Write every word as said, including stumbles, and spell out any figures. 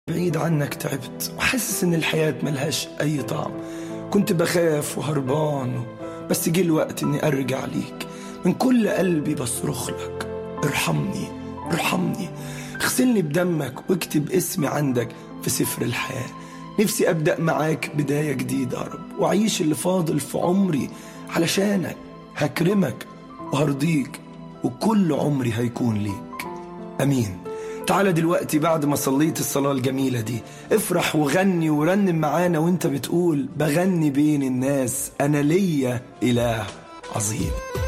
بعيد عنك تعبت وحاسس ان الحياة ملهاش اي طعم. كنت بخاف وهربان، بس جه الوقت اني ارجع ليك. من كل قلبي بصرخ لك، ارحمني ارحمني، اغسلني بدمك واكتب اسمي عندك في سفر الحياة. نفسي ابدأ معاك بداية جديدة يا رب، واعيش اللي فاضل في عمري علشانك. هكرمك وهرضيك وكل عمري هيكون ليك. امين. تعالى دلوقتي بعد ما صليت الصلاة الجميلة دي افرح وغني ورنم معانا وانت بتقول: بغني بين الناس أنا ليا إله عظيم.